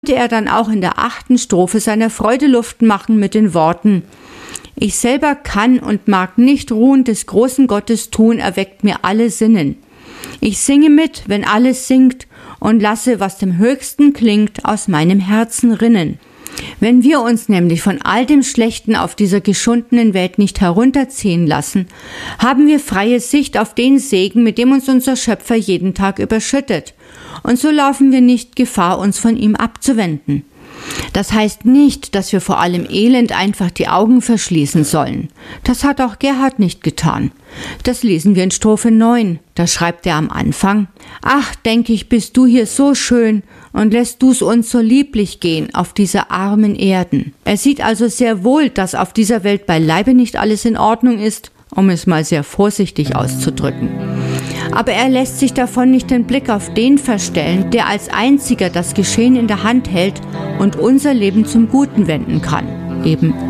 er dann auch in der 8. Strophe seiner Freude Luft machen mit den Worten: Ich selber kann und mag nicht ruhen, des großen Gottes Tun erweckt mir alle Sinnen. Ich singe mit, wenn alles singt, und lasse, was dem Höchsten klingt, aus meinem Herzen rinnen. Wenn wir uns nämlich von all dem Schlechten auf dieser geschundenen Welt nicht herunterziehen lassen, haben wir freie Sicht auf den Segen, mit dem uns unser Schöpfer jeden Tag überschüttet. Und so laufen wir nicht Gefahr, uns von ihm abzuwenden. Das heißt nicht, dass wir vor allem Elend einfach die Augen verschließen sollen. Das hat auch Gerhard nicht getan. Das lesen wir in Strophe 9. Da schreibt er am Anfang: Ach, denk ich, bist du hier so schön und lässt du's uns so lieblich gehen auf dieser armen Erden. Er sieht also sehr wohl, dass auf dieser Welt beileibe nicht alles in Ordnung ist, um es mal sehr vorsichtig auszudrücken. Aber er lässt sich davon nicht den Blick auf den verstellen, der als einziger das Geschehen in der Hand hält und unser Leben zum Guten wenden kann, eben